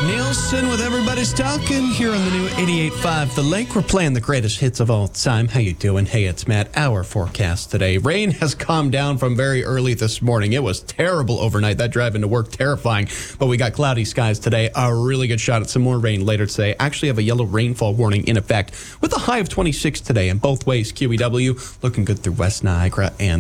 Nielsen with Everybody's Talking here on the new 88.5 The Lake. We're playing the greatest hits of all time. How you doing? Hey, it's Matt. Our forecast today. Rain has calmed down from very early this morning. It was terrible overnight. That drive into work, terrifying. But we got cloudy skies today. A really good shot at some more rain later today. Actually have a yellow rainfall warning in effect with a high of 26 today. And both ways, QEW looking good through West Niagara and